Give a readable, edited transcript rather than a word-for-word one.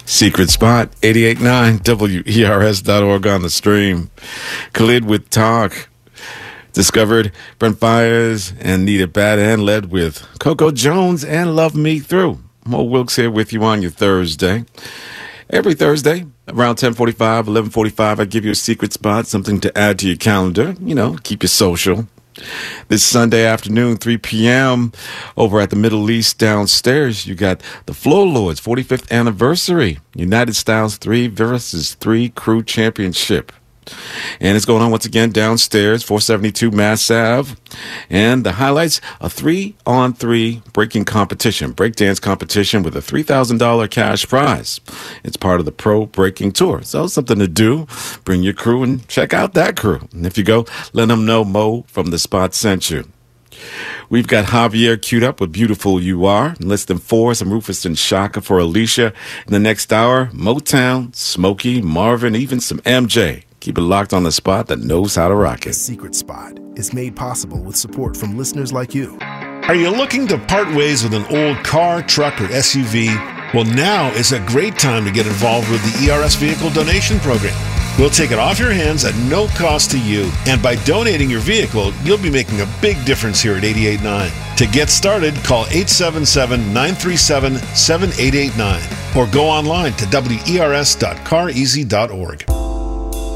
Secret Spot, 88.9 WERS.org on the stream. Khalid with Talk. Discovered Brent Fires and Needed Bad and led with Coco Jones and Love Me Through. Mo Wilkes here with you on your Thursday. Every Thursday, around 10:45, 11:45, I give you a secret spot, something to add to your calendar. You know, keep you social. This Sunday afternoon, 3 p.m., over at the Middle East downstairs, you got the Floor Lords 45th anniversary United Styles 3 versus 3 Crew Championship. And it's going on once again downstairs, 472 Mass Ave. And the highlights, a 3-on-3 breaking competition, breakdance competition with a $3,000 cash prize. It's part of the Pro Breaking Tour. So something to do. Bring your crew and check out that crew. And if you go, let them know Mo from The Spot sent you. We've got Javier queued up with Beautiful You Are. In less than 4, some Rufus and Shaka for Alicia. In the next hour, Motown, Smokey, Marvin, even some MJ. Keep it locked on The Spot that knows how to rock it. The Secret Spot is made possible with support from listeners like you. Are you looking to part ways with an old car, truck, or SUV? Well, now is a great time to get involved with the ERS Vehicle Donation Program. We'll take it off your hands at no cost to you. And by donating your vehicle, you'll be making a big difference here at 88.9. To get started, call 877-937-7889 or go online to wers.careasy.org.